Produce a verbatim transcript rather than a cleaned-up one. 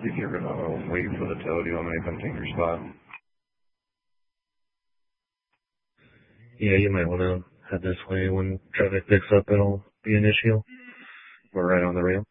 If you're going to wait for the tow, do you want me to come take your spot? Yeah, you might want to head this way. When traffic picks up, it'll be an issue. We're right on the ramp.